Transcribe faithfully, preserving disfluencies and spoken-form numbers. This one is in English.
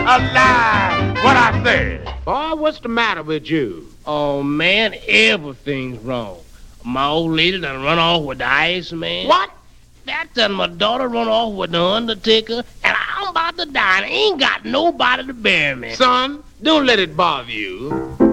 alive. What I said. Boy, what's the matter with you? Oh, man, everything's wrong. My old lady done run off with the Iceman. What? That done my daughter run off with the Undertaker, and I'm about to die, and I ain't got nobody to bury me. Son, don't let it bother you.